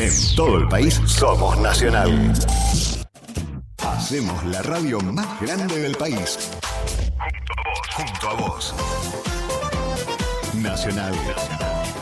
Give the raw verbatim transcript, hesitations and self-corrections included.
En todo el país somos Nacional. Hacemos la radio más grande del país. Junto a vos. Junto a vos. Nacional.